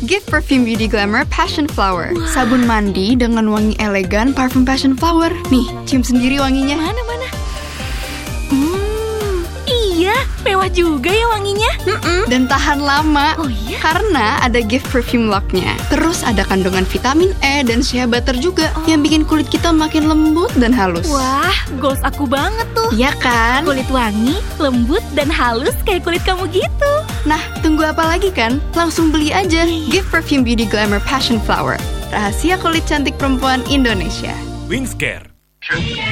Gift Perfume Beauty Glamour Passion Flower. Sabun mandi dengan wangi elegan parfum Passion Flower. Nih, cium sendiri wanginya. Mana? Iya, mewah juga ya wanginya. Dan tahan lama. Oh iya? Karena ada Gift Perfume Lock-nya. Terus ada kandungan vitamin E dan shea butter juga yang bikin kulit kita makin lembut dan halus. Wah, goals aku banget tuh. Iya kan? Kulit wangi, lembut, dan halus kayak kulit kamu gitu. Nah, tunggu apa lagi kan? Langsung beli aja Gift Perfume Beauty Glamour Passion Flower. Rahasia kulit cantik perempuan Indonesia. Wingscare.